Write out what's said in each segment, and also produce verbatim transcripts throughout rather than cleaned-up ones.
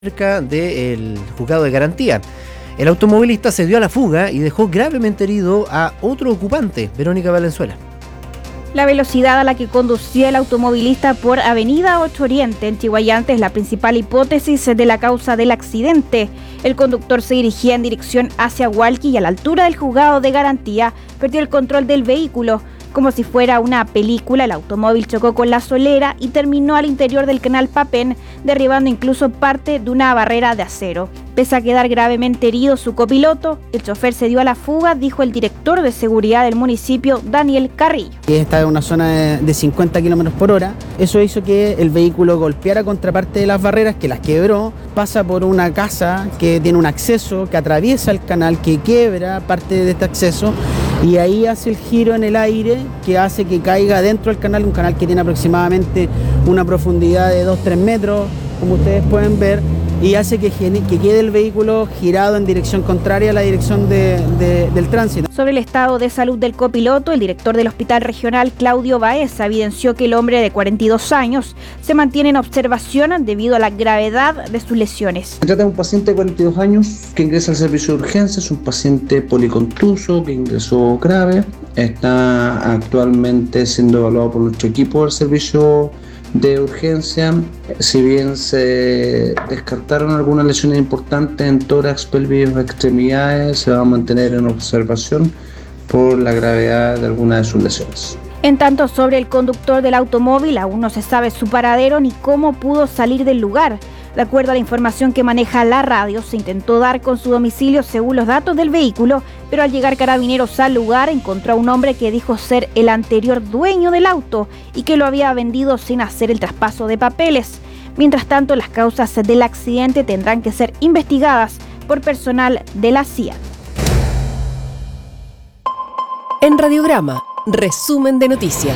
cerca del juzgado de garantía. El automovilista se dio a la fuga y dejó gravemente herido a otro ocupante, Verónica Valenzuela. La velocidad a la que conducía el automovilista por Avenida ocho Oriente en Chihuayante es la principal hipótesis de la causa del accidente. El conductor se dirigía en dirección hacia Hualqui y a la altura del juzgado de garantía perdió el control del vehículo. Como si fuera una película, el automóvil chocó con la solera y terminó al interior del canal Papén, derribando incluso parte de una barrera de acero. Pese a quedar gravemente herido su copiloto, el chofer se dio a la fuga, dijo el director de seguridad del municipio, Daniel Carrillo. Estaba en una zona de cincuenta kilómetros por hora. Eso hizo que el vehículo golpeara contra parte de las barreras, que las quebró, pasa por una casa que tiene un acceso, que atraviesa el canal, que quiebra parte de este acceso, y ahí hace el giro en el aire que hace que caiga dentro del canal, un canal que tiene aproximadamente una profundidad de dos a tres metros, como ustedes pueden ver, y hace que, que quede el vehículo girado en dirección contraria a la dirección de, de, del tránsito. Sobre el estado de salud del copiloto, el director del Hospital Regional, Claudio Baeza, evidenció que el hombre de cuarenta y dos años se mantiene en observación debido a la gravedad de sus lesiones. Se trata de un paciente de cuarenta y dos años que ingresa al servicio de urgencias, un paciente policontuso que ingresó grave, está actualmente siendo evaluado por nuestro equipo del servicio de urgencia. Si bien se descartaron algunas lesiones importantes en tórax, pelvis o extremidades, se va a mantener en observación por la gravedad de algunas de sus lesiones. En tanto, sobre el conductor del automóvil, aún no se sabe su paradero ni cómo pudo salir del lugar. De acuerdo a la información que maneja la radio, se intentó dar con su domicilio según los datos del vehículo, pero al llegar Carabineros al lugar encontró a un hombre que dijo ser el anterior dueño del auto y que lo había vendido sin hacer el traspaso de papeles. Mientras tanto, las causas del accidente tendrán que ser investigadas por personal de la C I A. En Radiograma, resumen de noticias.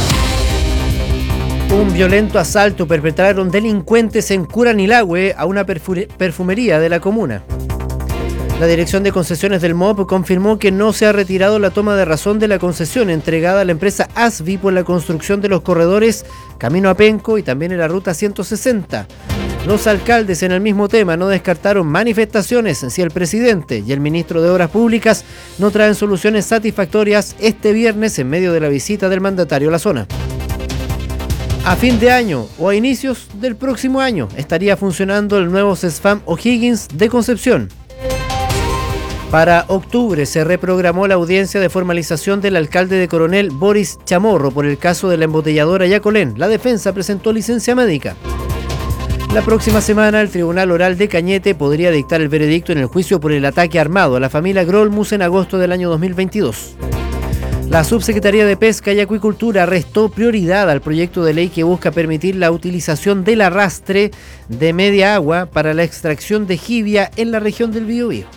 Un violento asalto perpetraron delincuentes en Curanilahue a una perfumería de la comuna. La Dirección de Concesiones del M O P confirmó que no se ha retirado la toma de razón de la concesión entregada a la empresa ASVI por la construcción de los corredores Camino a Penco y también en la Ruta ciento sesenta. Los alcaldes en el mismo tema no descartaron manifestaciones si el presidente y el ministro de Obras Públicas no traen soluciones satisfactorias este viernes en medio de la visita del mandatario a la zona. A fin de año o a inicios del próximo año estaría funcionando el nuevo CESFAM O'Higgins de Concepción. Para octubre se reprogramó la audiencia de formalización del alcalde de Coronel, Boris Chamorro, por el caso de la embotelladora Yacolén. La defensa presentó licencia médica. La próxima semana el Tribunal Oral de Cañete podría dictar el veredicto en el juicio por el ataque armado a la familia Grolmus en agosto del año dos mil veintidós. La Subsecretaría de Pesca y Acuicultura restó prioridad al proyecto de ley que busca permitir la utilización del arrastre de media agua para la extracción de jibia en la región del Biobío.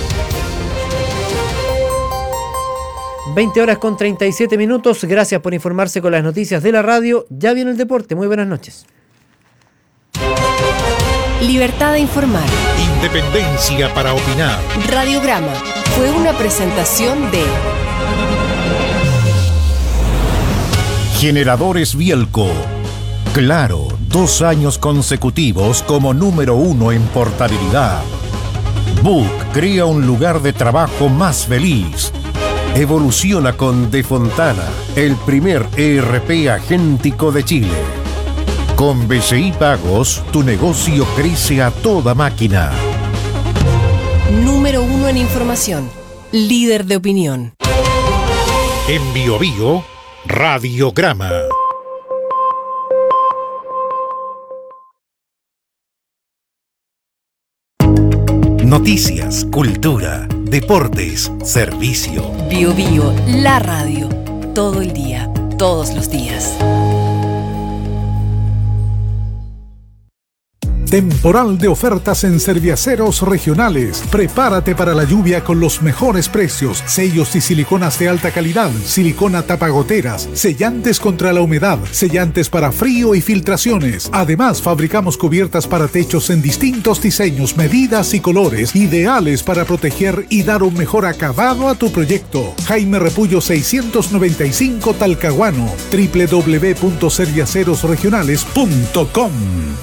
veinte horas con treinta y siete minutos. Gracias por informarse con las noticias de la radio. Ya viene el deporte. Muy buenas noches. Libertad de informar. Independencia para opinar. Radiograma fue una presentación de Generadores Bielco. Claro, dos años consecutivos como número uno en portabilidad. Book crea un lugar de trabajo más feliz. Evoluciona con De Fontana, el primer E R P agéntico de Chile. Con B C I Pagos, tu negocio crece a toda máquina. Número uno en información. Líder de opinión. En Biobío, Radiograma. Noticias, cultura, deportes, servicio. Biobío, la radio. Todo el día, todos los días. Temporal de ofertas en Serviaceros Regionales. Prepárate para la lluvia con los mejores precios. Sellos y siliconas de alta calidad, silicona tapagoteras, sellantes contra la humedad, sellantes para frío y filtraciones. Además, fabricamos cubiertas para techos en distintos diseños, medidas y colores, ideales para proteger y dar un mejor acabado a tu proyecto. Jaime Repullo seiscientos noventa y cinco Talcahuano. doble u doble u doble u punto serviaceros regionales punto com